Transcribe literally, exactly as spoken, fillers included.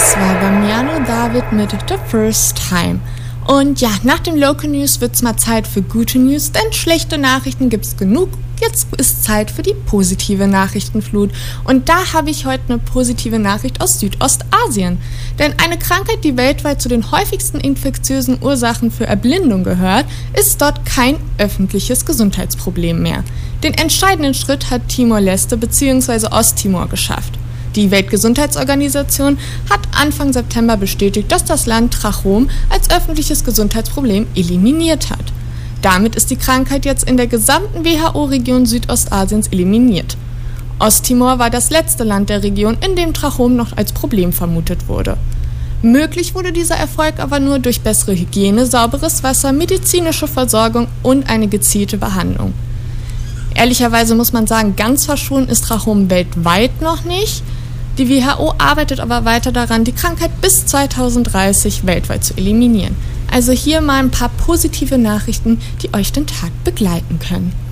Das war Damiano David mit The First Time. Und ja, nach dem Local News wird's mal Zeit für gute News, denn schlechte Nachrichten gibt's genug. Jetzt ist Zeit für die positive Nachrichtenflut. Und da habe ich heute eine positive Nachricht aus Südostasien. Denn eine Krankheit, die weltweit zu den häufigsten infektiösen Ursachen für Erblindung gehört, ist dort kein öffentliches Gesundheitsproblem mehr. Den entscheidenden Schritt hat Timor-Leste bzw. Osttimor geschafft. Die Weltgesundheitsorganisation hat Anfang September bestätigt, dass das Land Trachom als öffentliches Gesundheitsproblem eliminiert hat. Damit ist die Krankheit jetzt in der gesamten W H O-Region Südostasiens eliminiert. Osttimor war das letzte Land der Region, in dem Trachom noch als Problem vermutet wurde. Möglich wurde dieser Erfolg aber nur durch bessere Hygiene, sauberes Wasser, medizinische Versorgung und eine gezielte Behandlung. Ehrlicherweise muss man sagen, ganz verschont ist Trachom weltweit noch nicht. Die W H O arbeitet aber weiter daran, die Krankheit bis zweitausenddreißig weltweit zu eliminieren. Also hier mal ein paar positive Nachrichten, die euch den Tag begleiten können.